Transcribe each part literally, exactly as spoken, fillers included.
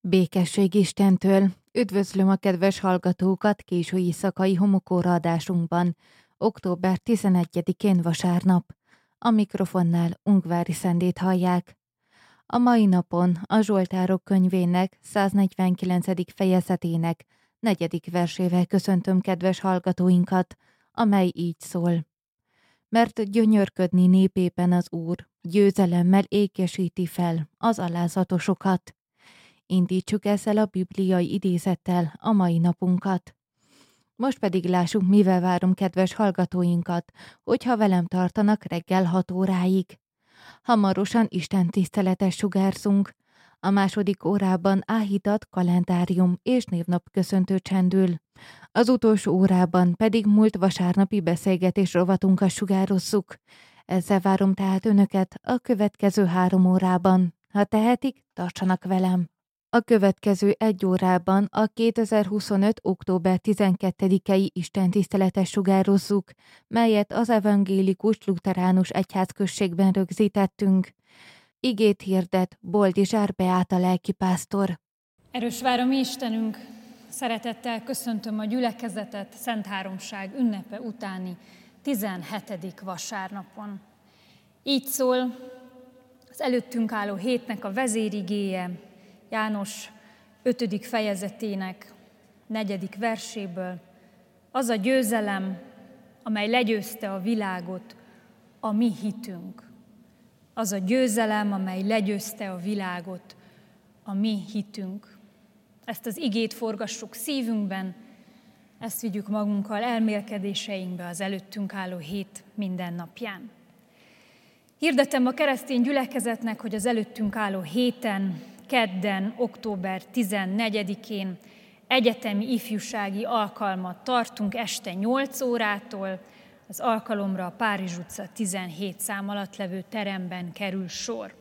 Békesség Istentől! Üdvözlöm a kedves hallgatókat késő éjszakai homokóra adásunkban, október tizenegyedikén vasárnap. A mikrofonnál Ungvári Szendét hallják. A mai napon a Zsoltárok könyvének száznegyvenkilencedik fejezetének negyedik versével köszöntöm kedves hallgatóinkat, amely így szól. Mert gyönyörködni népében az Úr, győzelemmel ékesíti fel az alázatosokat. Indítsuk ezzel a bibliai idézettel a mai napunkat. Most pedig lássuk, mivel várom kedves hallgatóinkat, hogyha velem tartanak reggel hat óráig. Hamarosan Isten tiszteletes sugárzunk. A második órában áhítat, kalendárium és névnap köszöntő csendül. Az utolsó órában pedig múlt vasárnapi beszélgetés rovatunkat sugározzuk. Ezzel várom tehát önöket a következő három órában. Ha tehetik, tartsanak velem. A következő egy órában a kétezer-huszonöt. október tizenkettedikei istentiszteletet sugározzuk, melyet az evangélikus lutheránus egyházközségben rögzítettünk. Igét hirdet Boldizsár Beáta lelkipásztor. Erős vár a mi Istenünk, szeretettel köszöntöm a gyülekezetet Szent Háromság ünnepe utáni tizenhetedik vasárnapon. Így szól az előttünk álló hétnek a vezérigéje, János ötödik fejezetének negyedik verséből. Az a győzelem, amely legyőzte a világot, a mi hitünk. Az a győzelem, amely legyőzte a világot, a mi hitünk. Ezt az igét forgassuk szívünkben, ezt vigyük magunkkal elmélkedéseinkbe az előttünk álló hét minden napján. Hirdetem a keresztény gyülekezetnek, hogy az előttünk álló héten, kedden, október tizennegyedikén egyetemi ifjúsági alkalmat tartunk este nyolc órától. Az alkalomra a Párizs utca tizenhét szám alatt levő teremben kerül sor.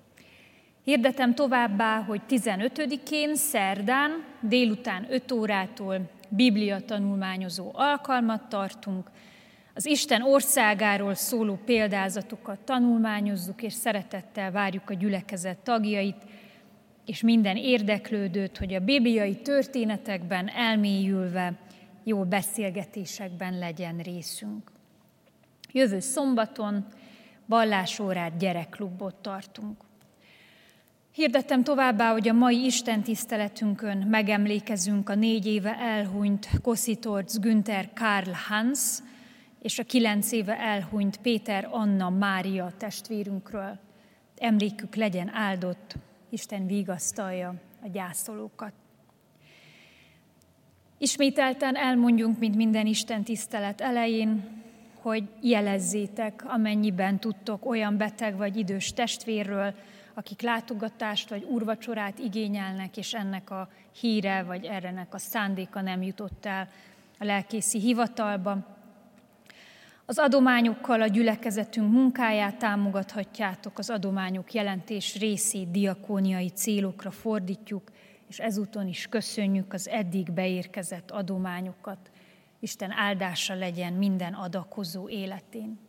Hirdetem továbbá, hogy tizenötödikén szerdán délután öt órától Biblia tanulmányozó alkalmat tartunk. Az Isten országáról szóló példázatokat tanulmányozzuk, és szeretettel várjuk a gyülekezet tagjait, és minden érdeklődőt, hogy a bibliai történetekben elmélyülve jó beszélgetésekben legyen részünk. Jövő szombaton vallásórát, gyerekklubot tartunk. Hirdettem továbbá, hogy a mai istentiszteletünkön megemlékezünk a négy éve elhunyt Kositorz Günther Karl Hans és a kilenc éve elhunyt Péter Anna Mária testvérünkről. Emlékük legyen áldott, Isten vigasztalja a gyászolókat. Ismételten elmondjunk, mint minden istentisztelet elején, hogy jelezzétek, amennyiben tudtok olyan beteg vagy idős testvérről, akik látogatást vagy úrvacsorát igényelnek, és ennek a híre vagy errenek a szándéka nem jutott el a lelkészi hivatalba. Az adományokkal a gyülekezetünk munkáját támogathatjátok, az adományok jelentés részét diakóniai célokra fordítjuk, és ezúton is köszönjük az eddig beérkezett adományokat. Isten áldása legyen minden adakozó életén.